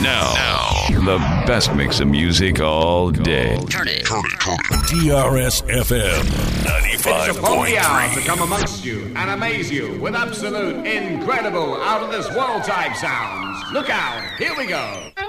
Now, the best mix of music all day. Turn it. DRS FM 95.3. It's upon the hour to come amongst you and amaze you with absolute, incredible, out-of-this-world type sounds. Look out, here we go.